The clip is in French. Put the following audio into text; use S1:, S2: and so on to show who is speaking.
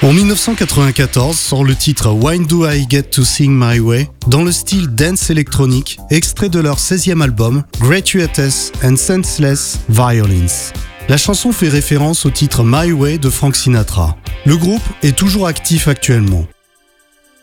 S1: En 1994 sort le titre When Do I Get to Sing My Way dans le style dance électronique, extrait de leur 16e album Gratuitous and Senseless Violence. La chanson fait référence au titre My Way de Frank Sinatra. Le groupe est toujours actif actuellement.